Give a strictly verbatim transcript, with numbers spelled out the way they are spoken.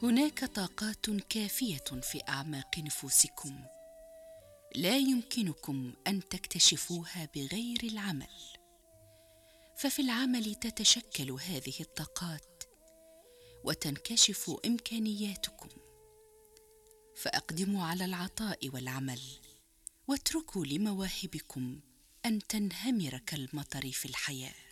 هناك طاقات كافية في أعماق نفوسكم، لا يمكنكم أن تكتشفوها بغير العمل. ففي العمل تتشكل هذه الطاقات وتنكشف إمكانياتكم. فأقدموا على العطاء والعمل، واتركوا لمواهبكم أن تنهمر كالمطر في الحياة.